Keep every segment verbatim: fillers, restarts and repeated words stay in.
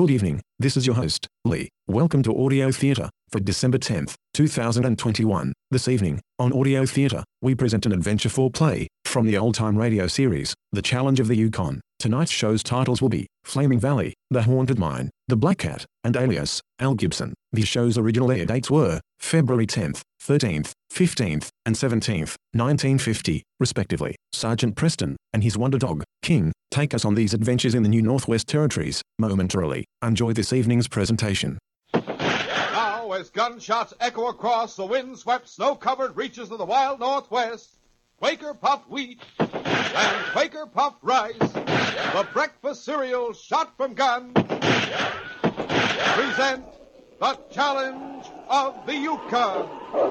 Good evening, this is your host, Lee. Welcome to Audio Theatre for December tenth, two thousand twenty-one. This evening, on Audio Theatre, we present an adventure foreplay from the old-time radio series, The Challenge of the Yukon. Tonight's show's titles will be Flaming Valley, The Haunted Mine, The Black Cat, and Alias, Al Gibson. The show's original air dates were February tenth, thirteenth, fifteenth, and seventeenth, nineteen fifty, respectively. Sergeant Preston and his wonder dog, King, take us on these adventures in the new Northwest Territories, momentarily. Enjoy this evening's presentation. Now, as gunshots echo across the wind-swept, snow-covered reaches of the wild Northwest, Quaker puffed wheat and Quaker puffed rice, the breakfast cereal shot from guns, present the Challenge of the Yukon.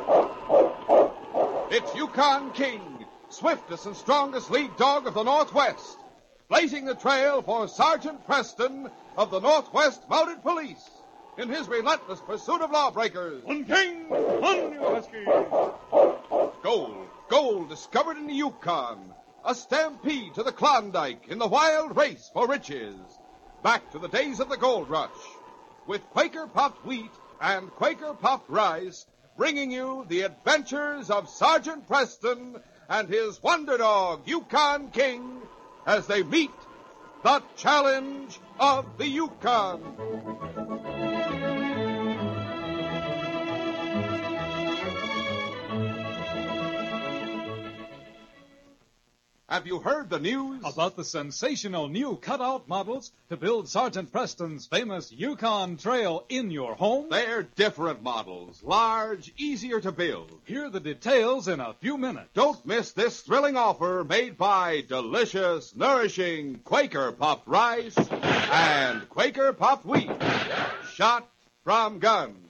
It's Yukon King, swiftest and strongest lead dog of the Northwest, blazing the trail for Sergeant Preston of the Northwest Mounted Police in his relentless pursuit of lawbreakers. One king, one you husky. Gold, gold discovered in the Yukon. A stampede to the Klondike in the wild race for riches. Back to the days of the gold rush, with Quaker puffed wheat and Quaker puffed rice, bringing you the adventures of Sergeant Preston and his wonder dog, Yukon King, as they meet the Challenge of the Yukon. Have you heard the news? About the sensational new cutout models to build Sergeant Preston's famous Yukon Trail in your home? They're different models, large, easier to build. Hear the details in a few minutes. Don't miss this thrilling offer made by delicious, nourishing Quaker puffed rice and Quaker puffed wheat, shot from guns.